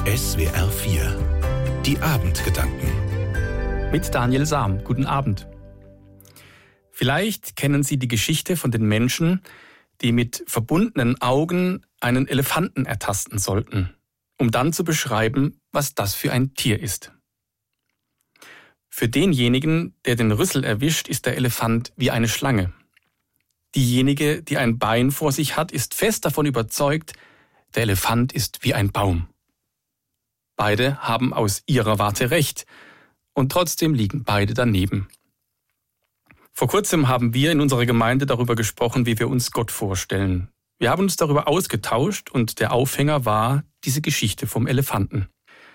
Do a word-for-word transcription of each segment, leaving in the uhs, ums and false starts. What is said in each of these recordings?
S W R vier. Die Abendgedanken. Mit Daniel Sam. Guten Abend. Vielleicht kennen Sie die Geschichte von den Menschen, die mit verbundenen Augen einen Elefanten ertasten sollten, um dann zu beschreiben, was das für ein Tier ist. Für denjenigen, der den Rüssel erwischt, ist der Elefant wie eine Schlange. Diejenige, die ein Bein vor sich hat, ist fest davon überzeugt, der Elefant ist wie ein Baum. Beide haben aus ihrer Warte recht und trotzdem liegen beide daneben. Vor kurzem haben wir in unserer Gemeinde darüber gesprochen, wie wir uns Gott vorstellen. Wir haben uns darüber ausgetauscht und der Aufhänger war diese Geschichte vom Elefanten.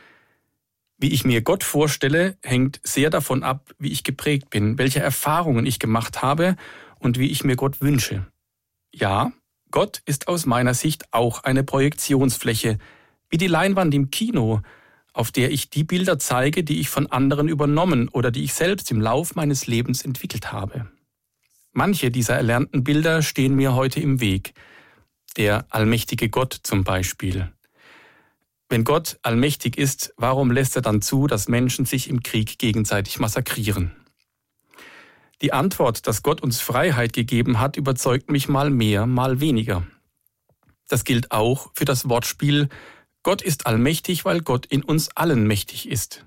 Wie ich mir Gott vorstelle, hängt sehr davon ab, wie ich geprägt bin, welche Erfahrungen ich gemacht habe und wie ich mir Gott wünsche. Ja, Gott ist aus meiner Sicht auch eine Projektionsfläche, wie die Leinwand im Kino, auf der ich die Bilder zeige, die ich von anderen übernommen oder die ich selbst im Lauf meines Lebens entwickelt habe. Manche dieser erlernten Bilder stehen mir heute im Weg. Der allmächtige Gott zum Beispiel. Wenn Gott allmächtig ist, warum lässt er dann zu, dass Menschen sich im Krieg gegenseitig massakrieren? Die Antwort, dass Gott uns Freiheit gegeben hat, überzeugt mich mal mehr, mal weniger. Das gilt auch für das Wortspiel Gott ist allmächtig, weil Gott in uns allen mächtig ist.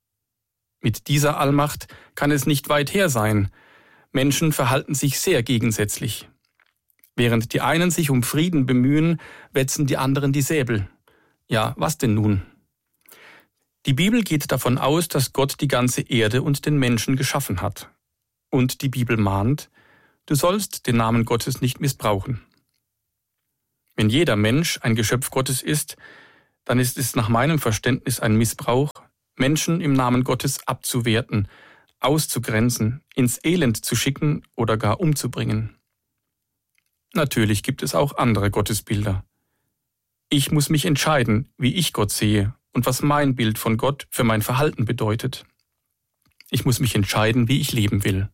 Mit dieser Allmacht kann es nicht weit her sein. Menschen verhalten sich sehr gegensätzlich. Während die einen sich um Frieden bemühen, wetzen die anderen die Säbel. Ja, was denn nun? Die Bibel geht davon aus, dass Gott die ganze Erde und den Menschen geschaffen hat. Und die Bibel mahnt, du sollst den Namen Gottes nicht missbrauchen. Wenn jeder Mensch ein Geschöpf Gottes ist, dann ist es nach meinem Verständnis ein Missbrauch, Menschen im Namen Gottes abzuwerten, auszugrenzen, ins Elend zu schicken oder gar umzubringen. Natürlich gibt es auch andere Gottesbilder. Ich muss mich entscheiden, wie ich Gott sehe und was mein Bild von Gott für mein Verhalten bedeutet. Ich muss mich entscheiden, wie ich leben will.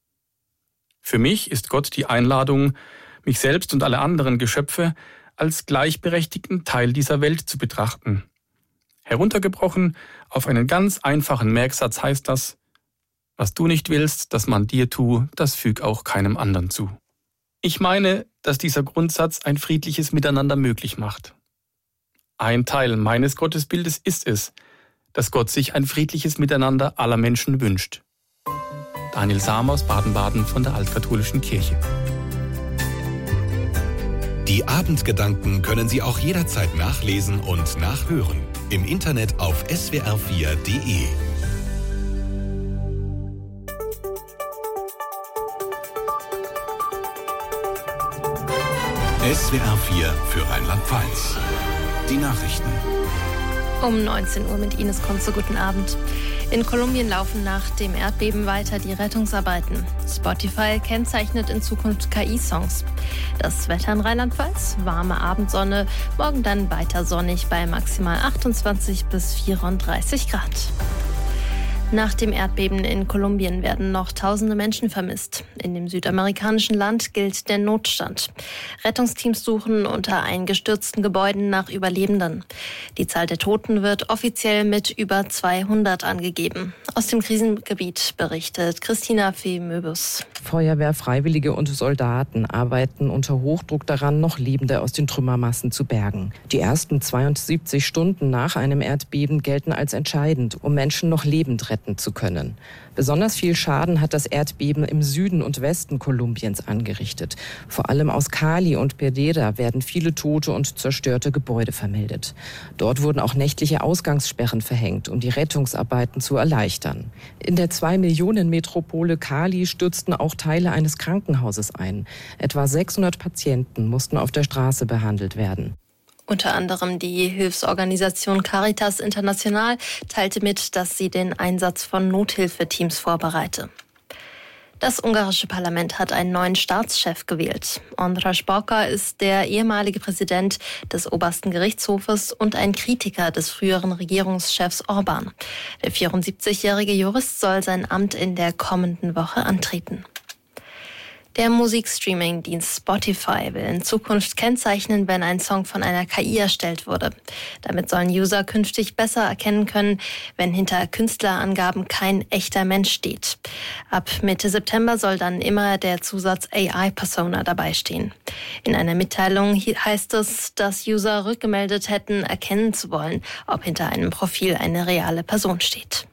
Für mich ist Gott die Einladung, mich selbst und alle anderen Geschöpfe als gleichberechtigten Teil dieser Welt zu betrachten. Heruntergebrochen auf einen ganz einfachen Merksatz heißt das: Was du nicht willst, dass man dir tue, das füg auch keinem anderen zu. Ich meine, dass dieser Grundsatz ein friedliches Miteinander möglich macht. Ein Teil meines Gottesbildes ist es, dass Gott sich ein friedliches Miteinander aller Menschen wünscht. Daniel Sam aus Baden-Baden von der Altkatholischen Kirche. Die Abendgedanken können Sie auch jederzeit nachlesen und nachhören. Im Internet auf S W R vier Punkt de. S W R vier für Rheinland-Pfalz. Die Nachrichten. Um neunzehn Uhr mit Ines Kunze, guten Abend. In Kolumbien laufen nach dem Erdbeben weiter die Rettungsarbeiten. Spotify kennzeichnet in Zukunft K I-Songs. Das Wetter in Rheinland-Pfalz, warme Abendsonne, morgen dann weiter sonnig bei maximal achtundzwanzig bis vierunddreißig Grad. Nach dem Erdbeben in Kolumbien werden noch tausende Menschen vermisst. In dem südamerikanischen Land gilt der Notstand. Rettungsteams suchen unter eingestürzten Gebäuden nach Überlebenden. Die Zahl der Toten wird offiziell mit über zweihundert angegeben. Aus dem Krisengebiet berichtet Christina Fee-Möbus. Feuerwehr, Freiwillige und Soldaten arbeiten unter Hochdruck daran, noch Lebende aus den Trümmermassen zu bergen. Die ersten zweiundsiebzig Stunden nach einem Erdbeben gelten als entscheidend, um Menschen noch lebend retten zu können. Besonders viel Schaden hat das Erdbeben im Süden und Westen Kolumbiens angerichtet. Vor allem aus Cali und Pereira werden viele tote und zerstörte Gebäude vermeldet. Dort wurden auch nächtliche Ausgangssperren verhängt, um die Rettungsarbeiten zu erleichtern. In der zwei Millionen Metropole Cali stürzten auch Teile eines Krankenhauses ein. Etwa sechshundert Patienten mussten auf der Straße behandelt werden. Unter anderem die Hilfsorganisation Caritas International teilte mit, dass sie den Einsatz von Nothilfeteams vorbereite. Das ungarische Parlament hat einen neuen Staatschef gewählt. András Bauka ist der ehemalige Präsident des obersten Gerichtshofes und ein Kritiker des früheren Regierungschefs Orbán. Der vierundsiebzigjährige Jurist soll sein Amt in der kommenden Woche antreten. Der Musikstreaming-Dienst Spotify will in Zukunft kennzeichnen, wenn ein Song von einer K I erstellt wurde. Damit sollen User künftig besser erkennen können, wenn hinter Künstlerangaben kein echter Mensch steht. Ab Mitte September soll dann immer der Zusatz A I-Persona dabei stehen. In einer Mitteilung heißt es, dass User rückgemeldet hätten, erkennen zu wollen, ob hinter einem Profil eine reale Person steht.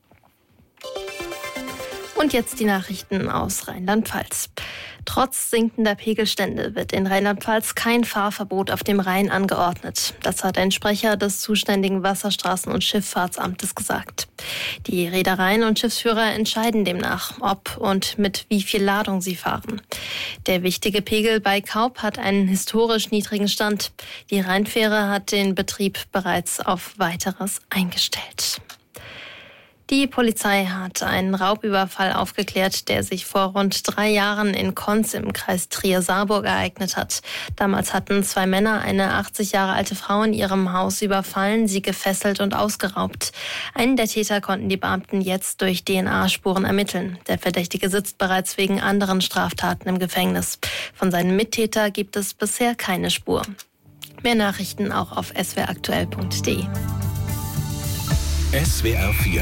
Und jetzt die Nachrichten aus Rheinland-Pfalz. Trotz sinkender Pegelstände wird in Rheinland-Pfalz kein Fahrverbot auf dem Rhein angeordnet. Das hat ein Sprecher des zuständigen Wasserstraßen- und Schifffahrtsamtes gesagt. Die Reedereien und Schiffsführer entscheiden demnach, ob und mit wie viel Ladung sie fahren. Der wichtige Pegel bei Kaup hat einen historisch niedrigen Stand. Die Rheinfähre hat den Betrieb bereits auf Weiteres eingestellt. Die Polizei hat einen Raubüberfall aufgeklärt, der sich vor rund drei Jahren in Konz im Kreis Trier-Saarburg ereignet hat. Damals hatten zwei Männer eine achtzig Jahre alte Frau in ihrem Haus überfallen, sie gefesselt und ausgeraubt. Einen der Täter konnten die Beamten jetzt durch D N A-Spuren ermitteln. Der Verdächtige sitzt bereits wegen anderen Straftaten im Gefängnis. Von seinem Mittäter gibt es bisher keine Spur. Mehr Nachrichten auch auf s w r aktuell punkt d e. S W R vier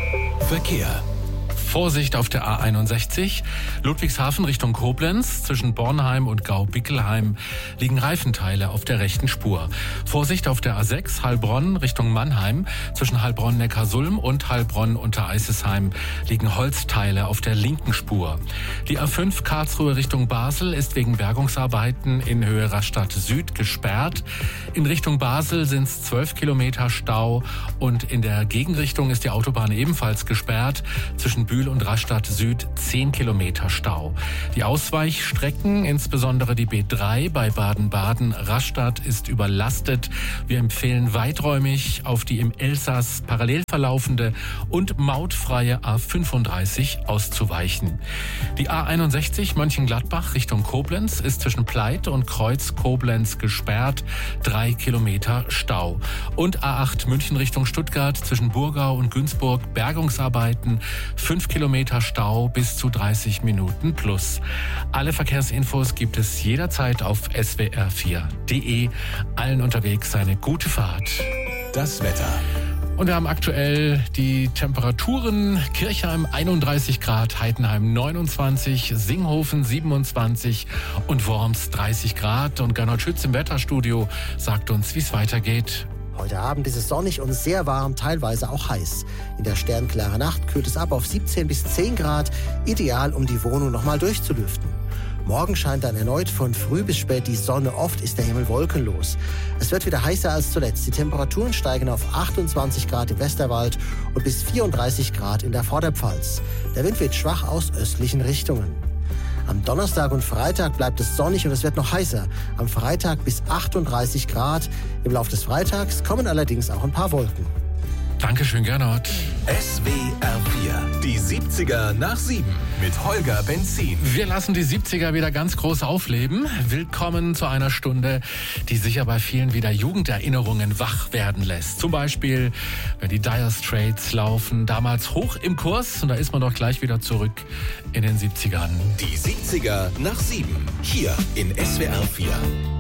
Verkehr. Vorsicht auf der A einundsechzig, Ludwigshafen Richtung Koblenz. Zwischen Bornheim und Gau-Bickelheim liegen Reifenteile auf der rechten Spur. Vorsicht auf der A sechs, Heilbronn Richtung Mannheim. Zwischen Heilbronn-Neckarsulm und Heilbronn-Untereisesheim liegen Holzteile auf der linken Spur. Die A fünf Karlsruhe Richtung Basel ist wegen Bergungsarbeiten in Höhe Rastatt Süd gesperrt. In Richtung Basel sind es zwölf Kilometer Stau und in der Gegenrichtung ist die Autobahn ebenfalls gesperrt. Zwischen Bühl und Rastatt Süd zehn Kilometer Stau. Die Ausweichstrecken, insbesondere die B drei bei Baden-Baden-Rastatt, ist überlastet. Wir empfehlen weiträumig auf die im Elsass parallel verlaufende und mautfreie A fünfunddreißig auszuweichen. Die A einundsechzig Mönchengladbach Richtung Koblenz ist zwischen Pleit und Kreuz Koblenz gesperrt. Drei Kilometer Stau. Und A acht München Richtung Stuttgart zwischen Burgau und Günzburg Bergungsarbeiten. Fünf Kilometer Stau bis zu dreißig Minuten plus. Alle Verkehrsinfos gibt es jederzeit auf s w r vier punkt d e. Allen unterwegs eine gute Fahrt. Das Wetter. Und wir haben aktuell die Temperaturen: Kirchheim einunddreißig Grad, Heidenheim neunundzwanzig, Singhofen siebenundzwanzig und Worms dreißig Grad. Und Gernot Schütz im Wetterstudio sagt uns, wie es weitergeht. Heute Abend ist es sonnig und sehr warm, teilweise auch heiß. In der sternklaren Nacht kühlt es ab auf siebzehn bis zehn Grad, ideal, um die Wohnung nochmal durchzulüften. Morgen scheint dann erneut von früh bis spät die Sonne, oft ist der Himmel wolkenlos. Es wird wieder heißer als zuletzt. Die Temperaturen steigen auf achtundzwanzig Grad im Westerwald und bis vierunddreißig Grad in der Vorderpfalz. Der Wind weht schwach aus östlichen Richtungen. Am Donnerstag und Freitag bleibt es sonnig und es wird noch heißer. Am Freitag bis achtunddreißig Grad. Im Laufe des Freitags kommen allerdings auch ein paar Wolken. Dankeschön, Gernot. S W R vier, die siebziger nach sieben mit Holger Benzin. Wir lassen die siebziger wieder ganz groß aufleben. Willkommen zu einer Stunde, die sicher bei vielen wieder Jugenderinnerungen wach werden lässt. Zum Beispiel, wenn die Dire Straits laufen, damals hoch im Kurs, und da ist man doch gleich wieder zurück in den siebzigern. Die siebziger nach sieben, hier in S W R vier.